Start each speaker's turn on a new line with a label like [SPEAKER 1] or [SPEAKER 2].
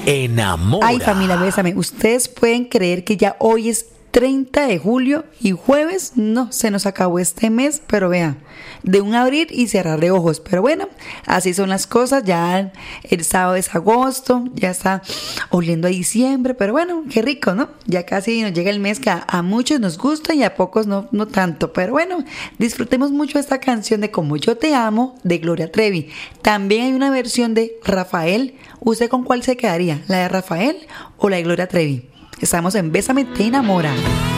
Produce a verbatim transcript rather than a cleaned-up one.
[SPEAKER 1] enamora.
[SPEAKER 2] Ay, familia, bésame. Ustedes pueden creer que ya hoy es treinta de julio y jueves, no, se nos acabó este mes, pero vean, de un abrir y cerrar de ojos. Pero bueno, así son las cosas. Ya el sábado es agosto, ya está oliendo a diciembre, pero bueno, qué rico, ¿no? Ya casi nos llega el mes que a, a muchos nos gusta y a pocos no, no tanto. Pero bueno, disfrutemos mucho esta canción de Como yo te amo, de Gloria Trevi. También hay una versión de Rafael. ¿Usted con cuál se quedaría? ¿La de Rafael o la de Gloria Trevi? Estamos en Bésame, te enamora.